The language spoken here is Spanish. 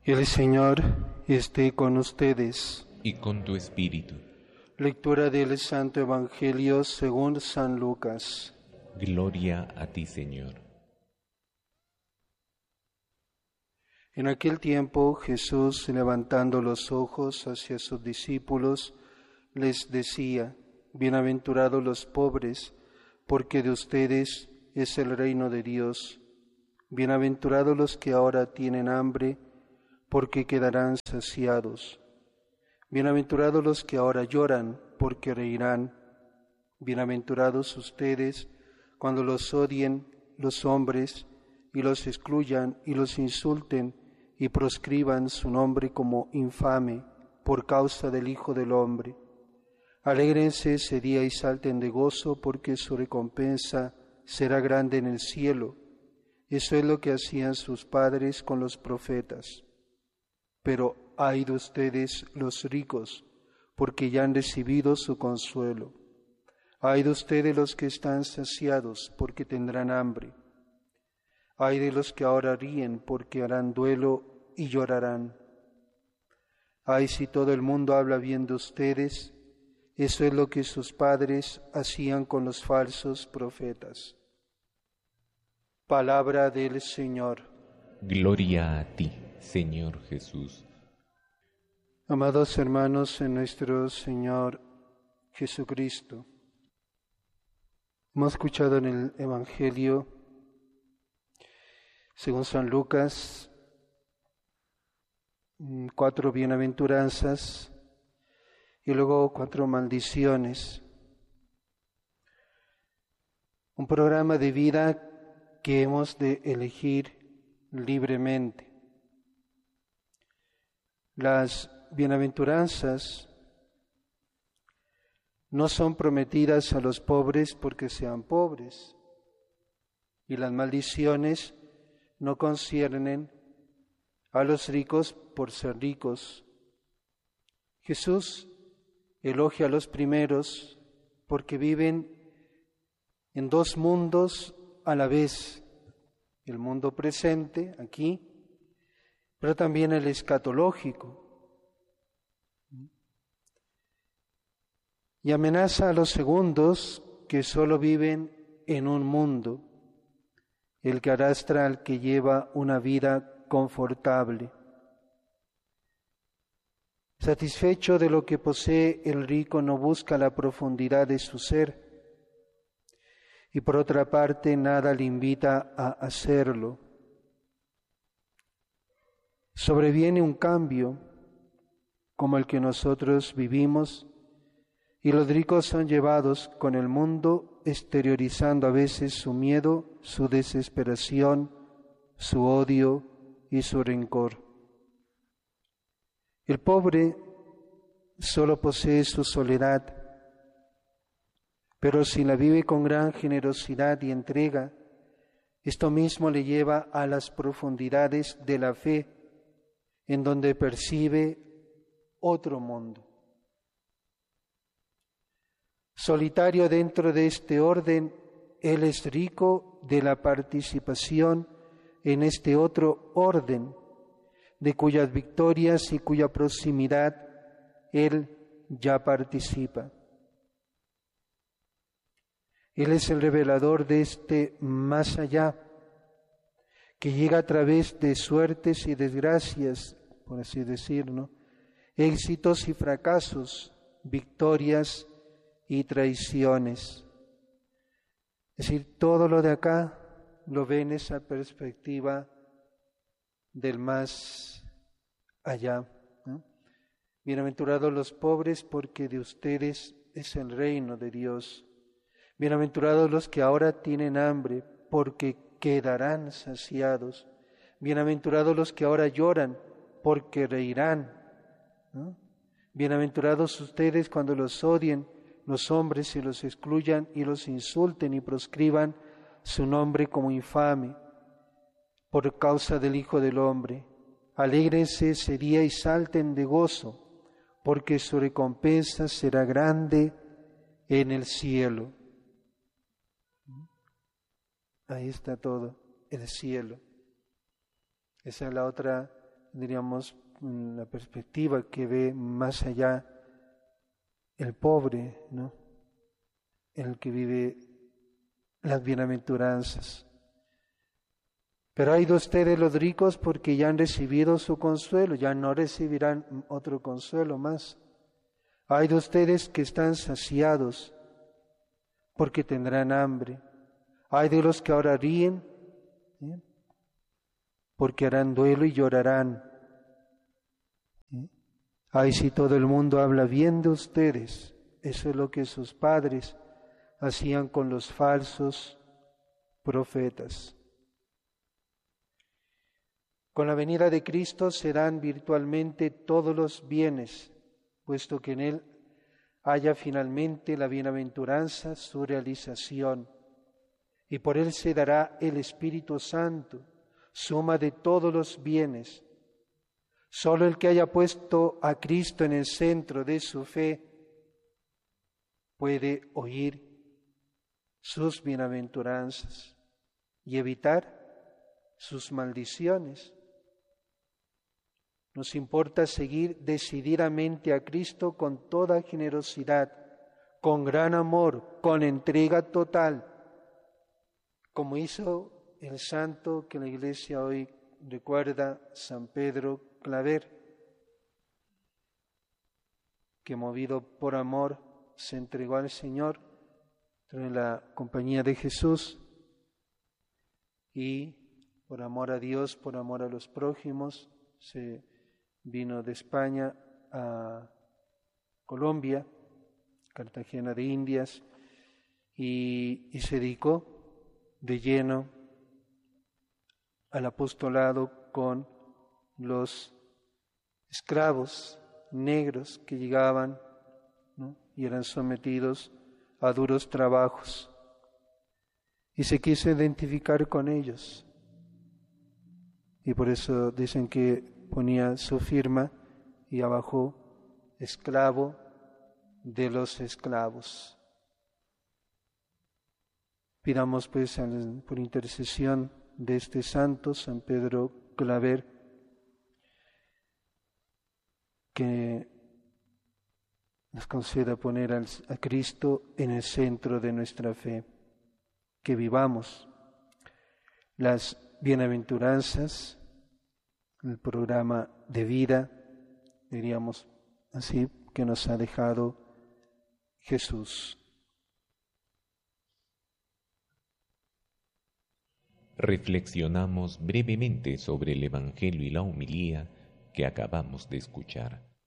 El Señor esté con ustedes. Y con tu espíritu. Lectura del Santo Evangelio según San Lucas. Gloria a ti, Señor. En aquel tiempo Jesús, levantando los ojos hacia sus discípulos, les decía: Bienaventurados los pobres, porque de ustedes es el reino de Dios. Bienaventurados los que ahora tienen hambre, porque quedarán saciados. Bienaventurados los que ahora lloran, porque reirán. Bienaventurados ustedes cuando los odien los hombres y los excluyan y los insulten y proscriban su nombre como infame por causa del Hijo del Hombre. Alégrense ese día y salten de gozo, porque su recompensa será grande en el cielo. Eso es lo que hacían sus padres con los profetas. Pero ay de ustedes los ricos, porque ya han recibido su consuelo. Ay de ustedes los que están saciados, porque tendrán hambre. Ay de los que ahora ríen, porque harán duelo y llorarán. Ay, si todo el mundo habla bien de ustedes, eso es lo que sus padres hacían con los falsos profetas. Palabra del Señor. Gloria a ti, Señor Jesús. Amados hermanos en nuestro Señor Jesucristo, hemos escuchado en el Evangelio, según San Lucas, 4 bienaventuranzas y luego 4 maldiciones. Un programa de vida que hemos de elegir libremente. Las bienaventuranzas no son prometidas a los pobres porque sean pobres, y las maldiciones no conciernen a los ricos por ser ricos. Jesús elogia a los primeros porque viven en 2 mundos a la vez: el mundo presente, aquí, pero también el escatológico. Y amenaza a los segundos, que solo viven en un mundo, el que arrastra al que lleva una vida confortable. Satisfecho de lo que posee, el rico no busca la profundidad de su ser, y por otra parte nada le invita a hacerlo. Sobreviene un cambio como el que nosotros vivimos, y los ricos son llevados con el mundo, exteriorizando a veces su miedo, su desesperación, su odio y su rencor. El pobre solo posee su soledad, pero si la vive con gran generosidad y entrega, esto mismo le lleva a las profundidades de la fe, en donde percibe otro mundo. Solitario dentro de este orden, él es rico de la participación en este otro orden, de cuyas victorias y cuya proximidad él ya participa. Él es el revelador de este más allá, que llega a través de suertes y desgracias, por así decirlo, éxitos y fracasos, victorias y traiciones. Es decir, todo lo de acá lo ve en esa perspectiva del más allá, ¿no? Bienaventurados los pobres, porque de ustedes es el reino de Dios. Bienaventurados los que ahora tienen hambre, porque quedarán saciados. Bienaventurados los que ahora lloran, porque reirán, ¿no? Bienaventurados ustedes cuando los odien los hombres y los excluyan y los insulten y proscriban su nombre como infame por causa del Hijo del Hombre. Alégrense ese día y salten de gozo, porque su recompensa será grande en el cielo. Ahí está todo, el cielo. Esa es la otra diríamos, la perspectiva que ve más allá el pobre, ¿no? El que vive las bienaventuranzas. Pero hay de ustedes los ricos porque ya han recibido su consuelo, ya no recibirán otro consuelo más. Hay de ustedes que están saciados porque tendrán hambre. Hay de los que ahora ríen, ¿sí?, porque harán duelo y llorarán. ¿Sí? Ay, si todo el mundo habla bien de ustedes, eso es lo que sus padres hacían con los falsos profetas. Con la venida de Cristo serán virtualmente todos los bienes, puesto que en Él haya finalmente la bienaventuranza, su realización, y por Él se dará el Espíritu Santo, suma de todos los bienes. Solo el que haya puesto a Cristo en el centro de su fe puede oír sus bienaventuranzas y evitar sus maldiciones. Nos importa seguir decididamente a Cristo con toda generosidad, con gran amor, con entrega total, como hizo el santo que la Iglesia hoy recuerda, San Pedro Claver, que movido por amor se entregó al Señor en la compañía de Jesús y por amor a Dios, por amor a los prójimos, se vino de España a Colombia, Cartagena de Indias, y se dedicó de lleno al apostolado con los esclavos negros que llegaban, ¿no?, y eran sometidos a duros trabajos. Y se quiso identificar con ellos. Y por eso dicen que ponía su firma y abajo, esclavo de los esclavos. Pidamos pues por intercesión de este santo, San Pedro Claver, que nos conceda poner a Cristo en el centro de nuestra fe, que vivamos las bienaventuranzas, el programa de vida, diríamos así, que nos ha dejado Jesús. Reflexionamos brevemente sobre el Evangelio y la homilía que acabamos de escuchar.